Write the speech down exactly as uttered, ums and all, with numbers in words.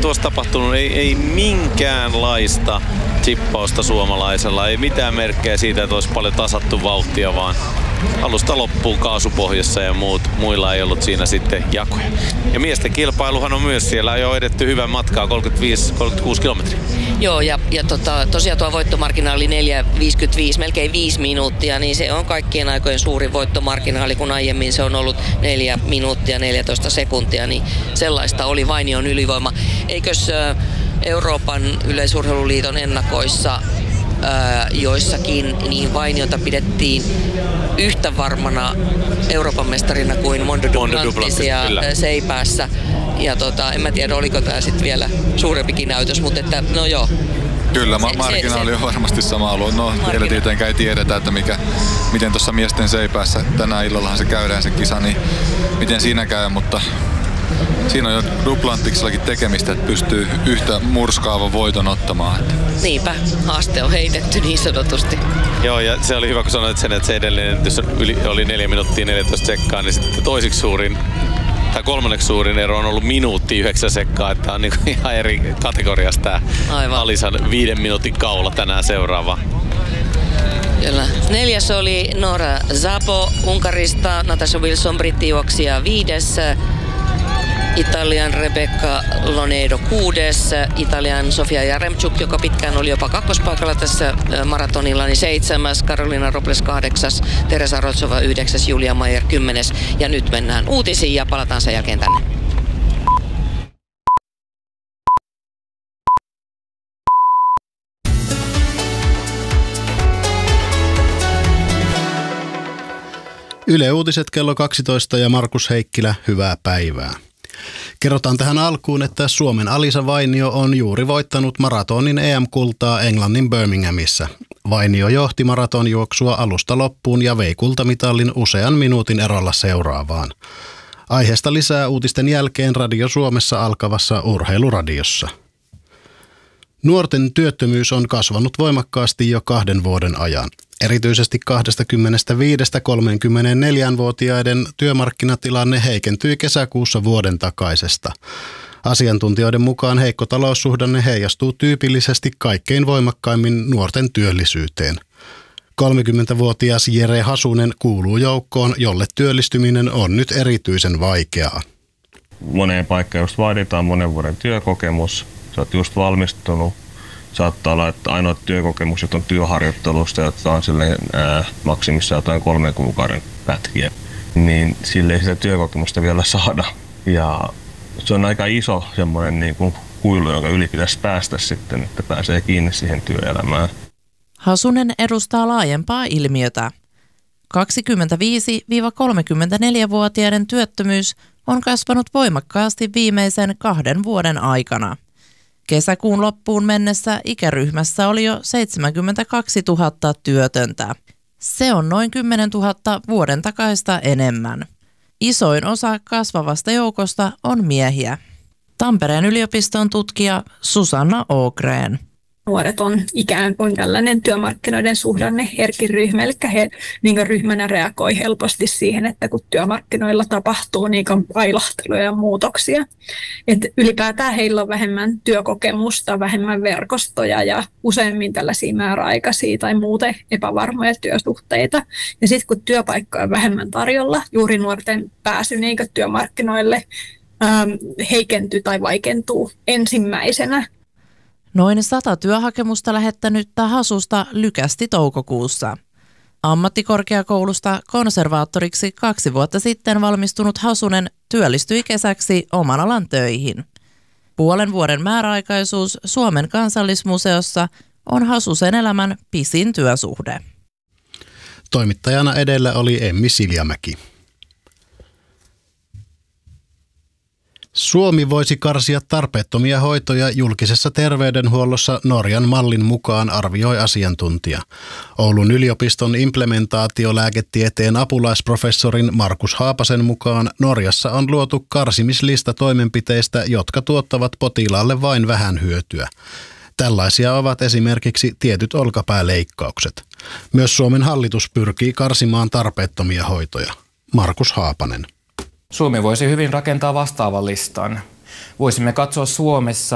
tuossa tapahtunut? Ei, ei minkäänlaista chippausta suomalaisella. Ei mitään merkkejä siitä, että olisi paljon tasattu vauhtia, vaan alusta loppuun kaasupohjassa ja muut, muilla ei ollut siinä sitten jakoja. Ja miesten kilpailuhan on myös siellä on jo edetty hyvän matkaa, kolmekymmentäviisi kolmekymmentäkuusi kilometriä. Joo, ja, ja tota, tosiaan tuo voittomarginaali neljä viisikymmentäviisi, melkein viisi minuuttia, niin se on kaikkien aikojen suuri voittomarginaali, kun aiemmin se on ollut neljä minuuttia neljätoista sekuntia, niin sellaista oli Vainion ylivoima. Eikös äh, Euroopan yleisurheiluliiton ennakoissa Öö, joissakin, niin Vainiota pidettiin yhtä varmana Euroopan mestarina kuin Mondo Duplantis ja Seipäässä. Ja tota, en mä tiedä, oliko tää sitten vielä suurempikin näytös, mutta että, no joo. Kyllä, ma- marginaali on varmasti sama ollut. No, vielä tietenkään ei tiedetä, että mikä, miten tuossa miesten Seipäässä tänään illallahan se käydään se kisa, niin miten siinä käy, mutta siinä on jo Duplantiksellakin tekemistä, että pystyy yhtä murskaavan voiton ottamaan. Niinpä, haaste on heitetty niin sanotusti. Joo, ja se oli hyvä, kun sanoit sen, että se edellinen yli, oli neljä minuuttia neljätoista sekkaa, niin sitten toisiksi suurin, tai kolmanneksi suurin ero on ollut minuutti yhdeksän sekkaa, että on niinku ihan eri kategoriasta tämä Alisan viiden minuutin kaula tänään seuraava. Kyllä. Neljäs oli Nora Szabo Unkarista, Natasha Wilson brittijuoksija viides, Italian Rebecca Lonedo kuudes, Italian Sofia Jaremchuk, joka pitkään oli jopa kakkospaikalla tässä maratonilla, niin seitsemäs, Karolina Robles kahdeksas, Teresa Rotsova yhdeksäs, Julia Mayer kymmenes. Ja nyt mennään uutisiin ja palataan sen jälkeen tänne. Yle Uutiset kello kaksitoista ja Markus Heikkilä, hyvää päivää. Kerrotaan tähän alkuun, että Suomen Alisa Vainio on juuri voittanut maratonin E M-kultaa Englannin Birminghamissa. Vainio johti maratonjuoksua alusta loppuun ja vei kultamitalin usean minuutin erolla seuraavaan. Aiheesta lisää uutisten jälkeen Radio Suomessa alkavassa Urheiluradiossa. Nuorten työttömyys on kasvanut voimakkaasti jo kahden vuoden ajan. Erityisesti kaksikymmentäviisi–kolmekymmentäneljä-vuotiaiden työmarkkinatilanne heikentyi kesäkuussa vuoden takaisesta. Asiantuntijoiden mukaan heikko taloussuhdanne heijastuu tyypillisesti kaikkein voimakkaimmin nuorten työllisyyteen. kolmekymmentävuotias Jere Hasunen kuuluu joukkoon, jolle työllistyminen on nyt erityisen vaikeaa. Moneen paikkaan just vaaditaan monen vuoden työkokemus. Sä oot just valmistunut. Saattaa olla, että ainoat työkokemukset on työharjoittelusta, jotka on silleen, ää, maksimissa jotain kolmen kuukauden pätkiä. Niin sille ei sitä työkokemusta vielä saada. Ja se on aika iso semmoinen niin kuin kuilu, jonka yli pitäisi päästä sitten, että pääsee kiinni siihen työelämään. Hasunen edustaa laajempaa ilmiötä. kaksikymmentäviisi–kolmekymmentäneljä-vuotiaiden työttömyys on kasvanut voimakkaasti viimeisen kahden vuoden aikana. Kesäkuun loppuun mennessä ikäryhmässä oli jo seitsemänkymmentäkaksituhatta työtöntä. Se on noin kymmenentuhatta vuoden takaista enemmän. Isoin osa kasvavasta joukosta on miehiä. Tampereen yliopiston tutkija Susanna Ågren. Nuoret on ikään kuin tällainen työmarkkinoiden suhdanne herkin ryhmä, eli he niin ryhmänä reagoi helposti siihen, että kun työmarkkinoilla tapahtuu niin ailahteluja ja muutoksia. Et ylipäätään heillä on vähemmän työkokemusta, vähemmän verkostoja ja useimmin tällaisia määräaikaisia tai muuten epävarmoja työsuhteita. Ja sitten kun työpaikkoja on vähemmän tarjolla, juuri nuorten pääsy niin työmarkkinoille ähm, heikentyy tai vaikentuu ensimmäisenä. Noin sata työhakemusta lähettänyttä Hasusta lykästi toukokuussa. Ammattikorkeakoulusta konservaattoriksi kaksi vuotta sitten valmistunut Hasunen työllistyi kesäksi oman alan töihin. Puolen vuoden määräaikaisuus Suomen kansallismuseossa on Hasusen elämän pisin työsuhde. Toimittajana edellä oli Emmi Siljamäki. Suomi voisi karsia tarpeettomia hoitoja julkisessa terveydenhuollossa Norjan mallin mukaan, arvioi asiantuntija. Oulun yliopiston implementaatiolääketieteen apulaisprofessorin Markus Haapasen mukaan Norjassa on luotu karsimislista toimenpiteistä, jotka tuottavat potilaalle vain vähän hyötyä. Tällaisia ovat esimerkiksi tietyt olkapääleikkaukset. Myös Suomen hallitus pyrkii karsimaan tarpeettomia hoitoja. Markus Haapanen. Suomi voisi hyvin rakentaa vastaavan listan. Voisimme katsoa Suomessa